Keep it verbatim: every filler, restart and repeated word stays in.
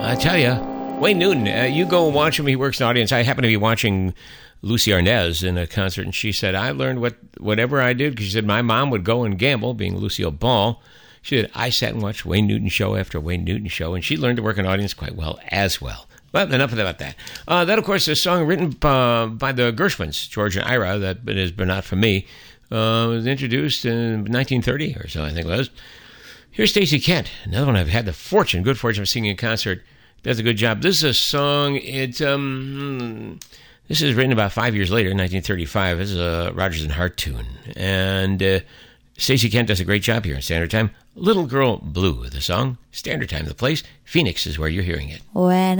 I tell you, Wayne Newton, uh, you go and watch him. He works in the audience. I happen to be watching Lucy Arnaz in a concert, and she said, I learned what whatever I did, because she said my mom would go and gamble, being Lucille Ball. She said, I sat and watched Wayne Newton show after Wayne Newton show, and she learned to work in an audience quite well as well. But enough about that. Uh, that, of course, is a song written uh, by the Gershwins, George and Ira, that is But Not For Me. Uh, was introduced in nineteen thirty or so, I think it was. Here's Stacey Kent, another one I've had the fortune, good fortune of singing in concert. Does a good job. This is a song, it, um, this is written about five years later, nineteen thirty-five. This is a Rodgers and Hart tune. And uh, Stacey Kent does a great job here in Standard Time. Little Girl Blue, the song. Standard Time, the place. Phoenix is where you're hearing it. When